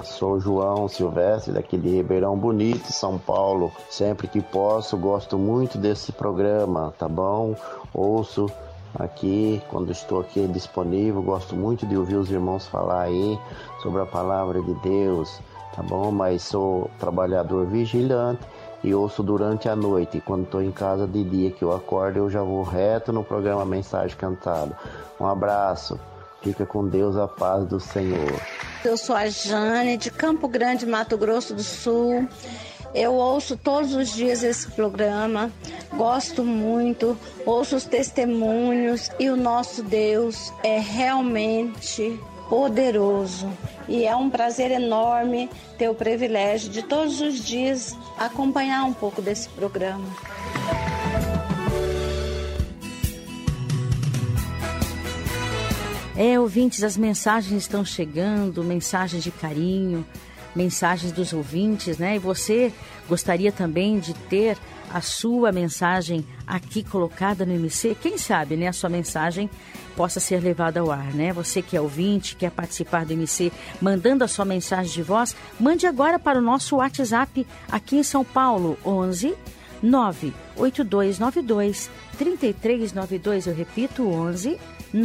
Sou João Silvestre, daqui de Ribeirão Bonito, São Paulo. Sempre que posso, gosto muito desse programa, tá bom? Ouço aqui, quando estou aqui disponível, gosto muito de ouvir os irmãos falar aí sobre a palavra de Deus, tá bom? Mas sou trabalhador vigilante e ouço durante a noite. Quando estou em casa de dia que eu acordo, eu já vou reto no programa Mensagem Cantada. Um abraço, fica com Deus, a paz do Senhor. Eu sou a Jane, de Campo Grande, Mato Grosso do Sul. Eu ouço todos os dias esse programa, gosto muito, ouço os testemunhos e o nosso Deus é realmente poderoso. E é um prazer enorme ter o privilégio de todos os dias acompanhar um pouco desse programa. Ouvintes, as mensagens estão chegando, mensagens de carinho, mensagens dos ouvintes, né? E você gostaria também de ter a sua mensagem aqui colocada no MC? Quem sabe, né? A sua mensagem possa ser levada ao ar, né? Você que é ouvinte, quer participar do MC, mandando a sua mensagem de voz, mande agora para o nosso WhatsApp aqui em São Paulo, 11 98292 3392. Eu repito, 11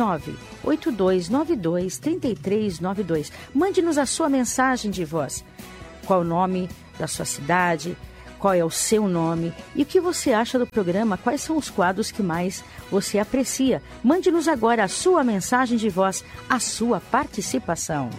98292 3392. Mande-nos a sua mensagem de voz. Qual o nome da sua cidade? Qual é o seu nome? E o que você acha do programa? Quais são os quadros que mais você aprecia? Mande-nos agora a sua mensagem de voz, a sua participação.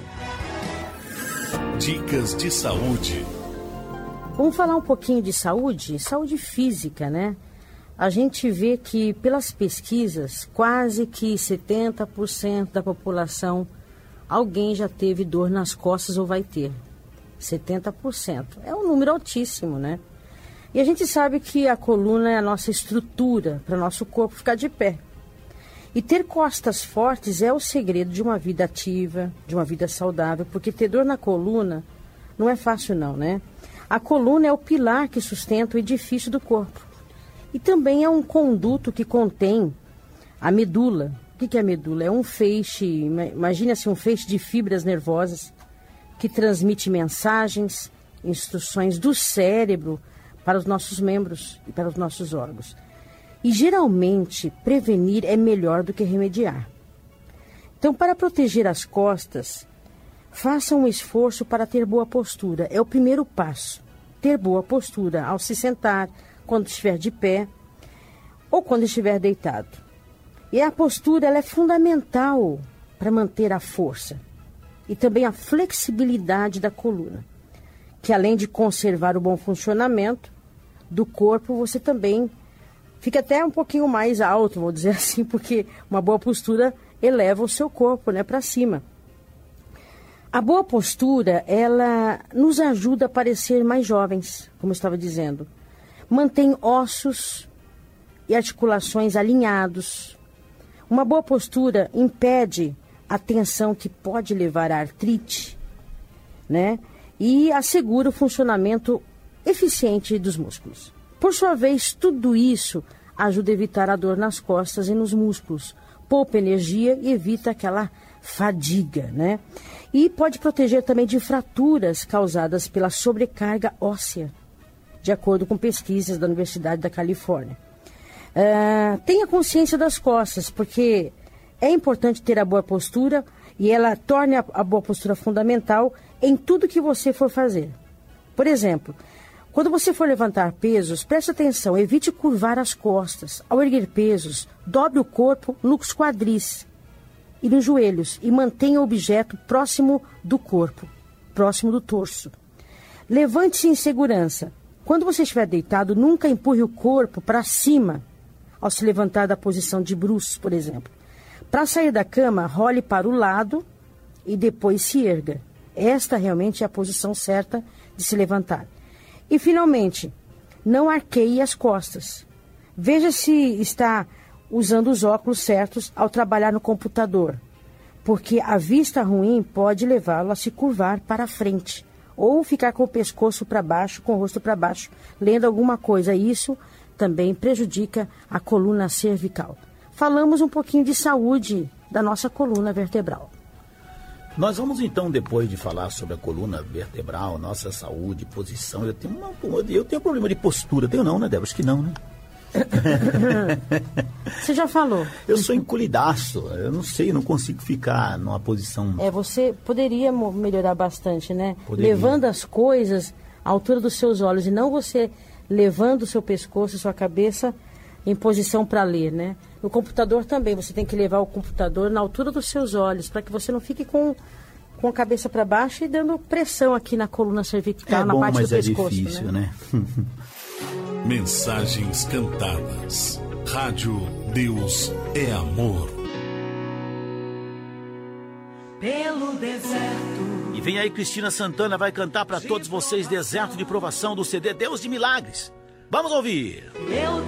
Dicas de saúde. Vamos falar um pouquinho de saúde? Saúde física, né? A gente vê que, pelas pesquisas, quase que 70% da população, alguém já teve dor nas costas ou vai ter. 70%. É um número altíssimo, né? E a gente sabe que a coluna é a nossa estrutura para o nosso corpo ficar de pé. E ter costas fortes é o segredo de uma vida ativa, de uma vida saudável, porque ter dor na coluna não é fácil não, né? A coluna é o pilar que sustenta o edifício do corpo. E também é um conduto que contém a medula. O que é a medula? É um feixe, imagine assim, um feixe de fibras nervosas que transmite mensagens, instruções do cérebro para os nossos membros e para os nossos órgãos. E geralmente prevenir é melhor do que remediar. Então, para proteger as costas, faça um esforço para ter boa postura. É o primeiro passo. Ter boa postura ao se sentar, quando estiver de pé ou quando estiver deitado. E a postura ela é fundamental para manter a força e também a flexibilidade da coluna, que além de conservar o bom funcionamento do corpo, você também fica até um pouquinho mais alto, vou dizer assim, porque uma boa postura eleva o seu corpo, né, para cima. A boa postura, ela nos ajuda a parecer mais jovens, como eu estava dizendo. Mantém ossos e articulações alinhados. Uma boa postura impede a tensão que pode levar à artrite, né? E assegura o funcionamento eficiente dos músculos. Por sua vez, tudo isso ajuda a evitar a dor nas costas e nos músculos, poupa energia e evita aquela fadiga, né? E pode proteger também de fraturas causadas pela sobrecarga óssea, de acordo com pesquisas da Universidade da Califórnia. Tenha consciência das costas, porque é importante ter a boa postura e ela torna a boa postura fundamental em tudo que você for fazer. Por exemplo, quando você for levantar pesos, preste atenção, evite curvar as costas. Ao erguer pesos, dobre o corpo nos quadris e nos joelhos e mantenha o objeto próximo do corpo, próximo do torso. Levante-se em segurança. Quando você estiver deitado, nunca empurre o corpo para cima ao se levantar da posição de bruços, por exemplo. Para sair da cama, role para o lado e depois se erga. Esta realmente é a posição certa de se levantar. E, finalmente, não arqueie as costas. Veja se está usando os óculos certos ao trabalhar no computador, porque a vista ruim pode levá-lo a se curvar para a frente ou ficar com o pescoço para baixo, com o rosto para baixo, lendo alguma coisa. Isso também prejudica a coluna cervical. Falamos um pouquinho de saúde da nossa coluna vertebral. Nós vamos então, depois de falar sobre a coluna vertebral, nossa saúde, posição, eu tenho problema de postura, tenho não, né, Débora? Acho que não, né? Você já falou. Eu sou encolhidaço, eu não sei, não consigo ficar numa posição... Você poderia melhorar bastante, né? Poderia. Levando as coisas à altura dos seus olhos e não você levando o seu pescoço e sua cabeça em posição para ler, né? No computador também, você tem que levar o computador na altura dos seus olhos, para que você não fique com a cabeça para baixo e dando pressão aqui na coluna cervical, na parte do pescoço. É difícil, né? Mensagens cantadas. Rádio Deus é Amor. Pelo deserto. E vem aí, Cristina Santana vai cantar para todos vocês Deserto de Provação do CD Deus de Milagres. Vamos ouvir. Eu